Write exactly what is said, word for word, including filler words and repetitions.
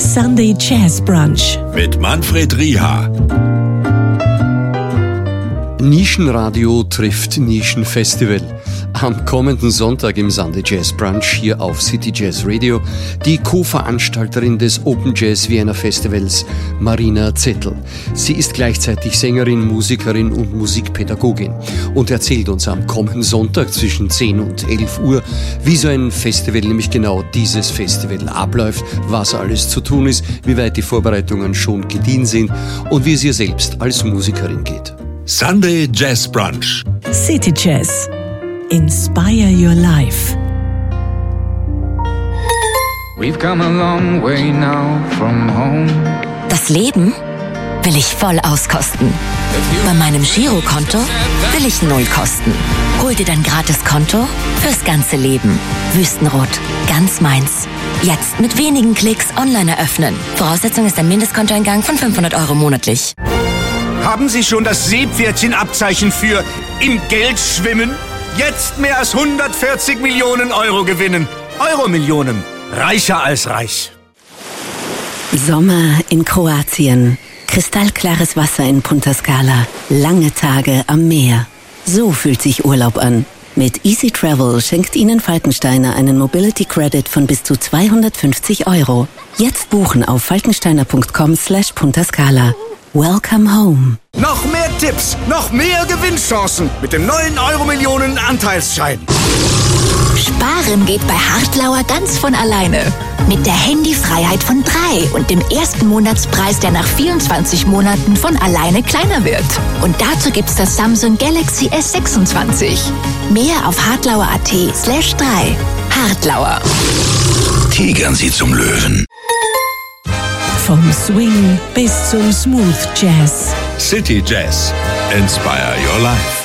Sunday Jazz Brunch mit Manfred Rieha. Nischenradio trifft Nischenfestival. Am kommenden Sonntag im Sunday Jazz Brunch hier auf City Jazz Radio die Co-Veranstalterin des Open Jazz Vienna Festivals, Marina Zettel. Sie ist gleichzeitig Sängerin, Musikerin und Musikpädagogin und erzählt uns am kommenden Sonntag zwischen zehn und elf Uhr, wie so ein Festival, nämlich genau dieses Festival abläuft, was alles zu tun ist, wie weit die Vorbereitungen schon gediehen sind und wie es ihr selbst als Musikerin geht. Sunday Jazz Brunch. City Jazz. Inspire your life. We've come a long way now from home. Das Leben will ich voll auskosten. Bei meinem Girokonto will ich null kosten. Hol dir dein Gratiskonto fürs ganze Leben. Wüstenrot, ganz meins. Jetzt mit wenigen Klicks online eröffnen. Voraussetzung ist ein Mindestkontoeingang von fünfhundert Euro monatlich. Haben Sie schon das Seepferdchenabzeichen für im Geld schwimmen? Jetzt mehr als hundertvierzig Millionen Euro gewinnen. Euro-Millionen. Reicher als reich. Sommer in Kroatien. Kristallklares Wasser in Punta Scala. Lange Tage am Meer. So fühlt sich Urlaub an. Mit Easy Travel schenkt Ihnen Falkensteiner einen Mobility Credit von bis zu zweihundertfünfzig Euro. Jetzt buchen auf falkensteiner punkt com slash Punta Scala. Welcome home. Noch mehr Tipps, noch mehr Gewinnchancen mit dem neuen Euro-Millionen Anteilsschein. Sparen geht bei Hartlauer ganz von alleine. Mit der Handyfreiheit von drei und dem ersten Monatspreis, der nach vierundzwanzig Monaten von alleine kleiner wird. Und dazu gibt's das Samsung Galaxy S sechsundzwanzig. Mehr auf hartlauer.at slash drei. Hartlauer. Tigern Sie zum Löwen. Vom Swing bis zum Smooth Jazz. City Jazz. Inspire your life.